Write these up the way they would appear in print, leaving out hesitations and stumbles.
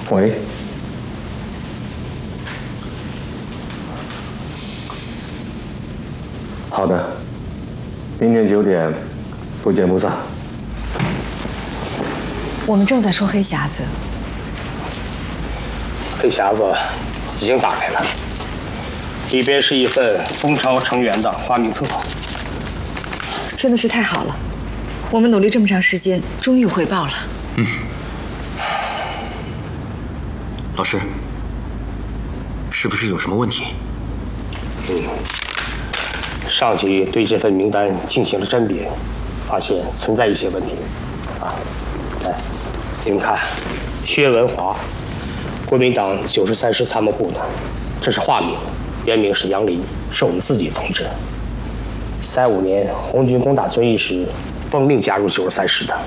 喂。好的，明天9点，不见不散。 我们正在说黑匣子。 黑匣子已经打开了，里边是一份蜂巢成员的花名册。 真的是太好了，我们努力这么长时间，终于有回报了。 老师，是不是有什么问题？ 上级对这份名单进行了甄别，发现存在一些问题。来，你们看，薛文华，国民党93师参谋部的，这是化名，原名是杨林，是我们自己的同志。35年红军攻打遵义时，奉命加入93师的。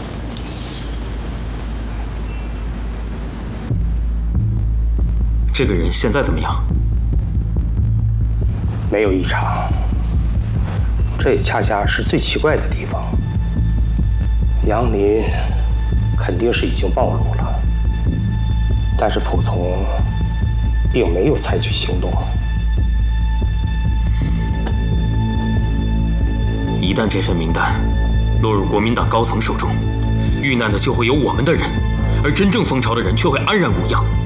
这个人现在怎么样？ 没有异常。这也恰恰是最奇怪的地方。杨林肯定是已经暴露了，但是蒲从并没有采取行动。 一旦这份名单落入国民党高层手中，遇难的就会有我们的人，而真正蜂巢的人却会安然无恙。